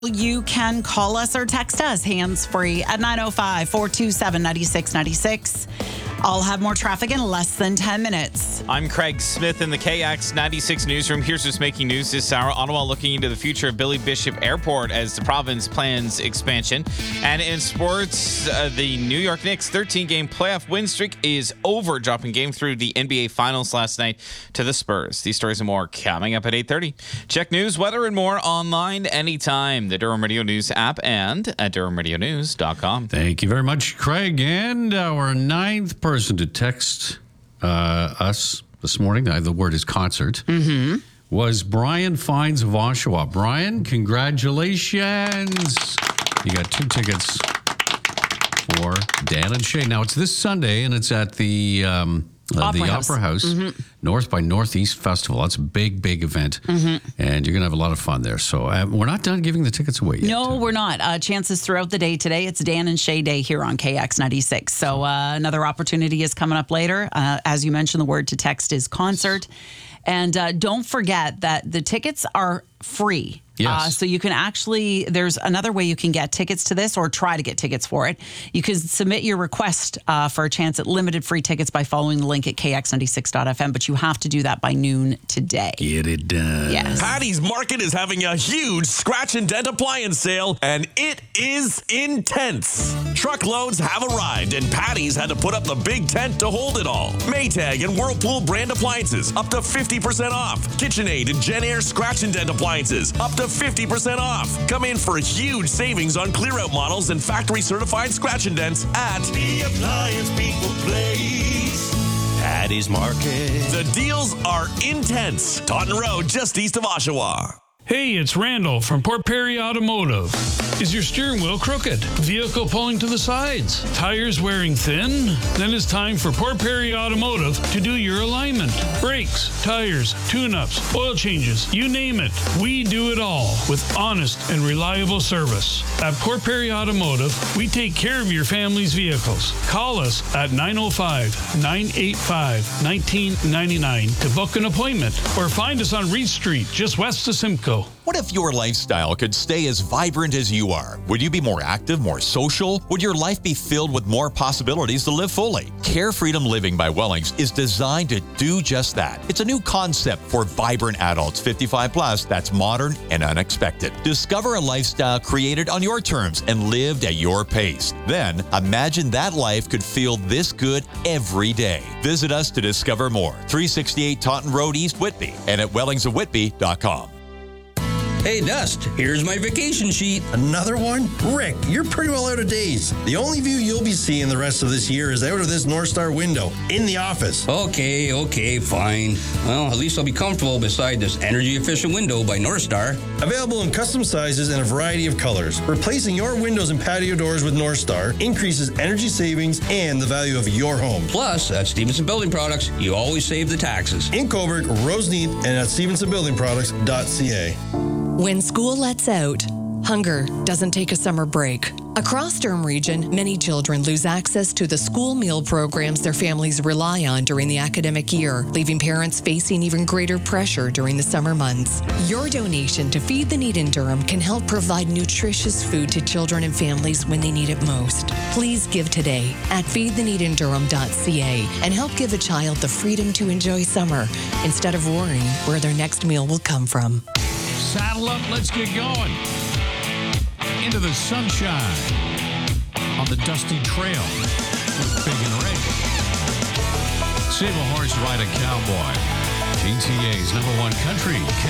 You can call us or text us hands-free at 905-427-9696. I'll have more traffic in less than 10 minutes. I'm Craig Smith in the KX96 newsroom. Here's what's making news this hour. Ottawa looking into the future of Billy Bishop Airport as the province plans expansion. And in sports, the New York Knicks 13-game playoff win streak is over, dropping game through the NBA Finals last night to the Spurs. These stories and more coming up at 8:30. Check news, weather, and more online anytime. The Durham Radio News app and at durhamradionews.com. Thank you very much, Craig. And our ninth person to text us this morning, the word is concert, was Brian Fines of Oshawa. Brian, congratulations. You got 2 tickets for Dan and Shay. Now, it's this Sunday, and it's at the Opera House, North by Northeast Festival. That's a big, big event, and you're going to have a lot of fun there. So we're not done giving the tickets away yet. No, we're not. Chances throughout the day today. It's Dan and Shay Day here on KX96. So another opportunity is coming up later. As you mentioned, the word to text is concert. And don't forget that the tickets are free. Yes. So you can actually, there's another way you can get tickets to this or try to get tickets for it. You can submit your request for a chance at limited free tickets by following the link at kx96.fm, but you have to do that by noon today. Get it done. Yes. Patty's Market is having a huge scratch and dent appliance sale, and it is intense. Truckloads have arrived, and Patty's had to put up the big tent to hold it all. Maytag and Whirlpool brand appliances, up to 50% off. KitchenAid and JennAir scratch and dent appliances, up to 50% off. Come in for huge savings on clear-out models and factory-certified scratch and dents at The Appliance People Place. Patty's Market. The deals are intense. Taunton Road, just east of Oshawa. Hey, it's Randall from Port Perry Automotive. Is your steering wheel crooked? Vehicle pulling to the sides? Tires wearing thin? Then it's time for Port Perry Automotive to do your alignment. Brakes, tires, tune-ups, oil changes, you name it. We do it all with honest and reliable service. At Port Perry Automotive, we take care of your family's vehicles. Call us at 905-985-1999 to book an appointment or find us on Reed Street, just west of Simcoe. What if your lifestyle could stay as vibrant as you are? Would you be more active, more social? Would your life be filled with more possibilities to live fully? Care Freedom Living by Wellings is designed to do just that. It's a new concept for vibrant adults 55 plus that's modern and unexpected. Discover a lifestyle created on your terms and lived at your pace. Then imagine that life could feel this good every day. Visit us to discover more. 368 Taunton Road, East Whitby, and at wellingsofwhitby.com. Hey, Dust, here's my vacation sheet. Another one? Rick, you're pretty well out of days. The only view you'll be seeing the rest of this year is out of this North Star window in the office. Okay, fine. Well, at least I'll be comfortable beside this energy-efficient window by North Star. Available in custom sizes and a variety of colors. Replacing your windows and patio doors with North Star increases energy savings and the value of your home. Plus, at Stevenson Building Products, you always save the taxes. In Cobourg, Roseneath, and at stevensonbuildingproducts.ca. When school lets out, hunger doesn't take a summer break. Across Durham Region, many children lose access to the school meal programs their families rely on during the academic year, leaving parents facing even greater pressure during the summer months. Your donation to Feed the Need in Durham can help provide nutritious food to children and families when they need it most. Please give today at feedtheneedindurham.ca and help give a child the freedom to enjoy summer instead of worrying where their next meal will come from. Saddle up, let's get going. Into the sunshine on the dusty trail with Big and Ray. Save a horse, ride a cowboy. GTA's #1 country.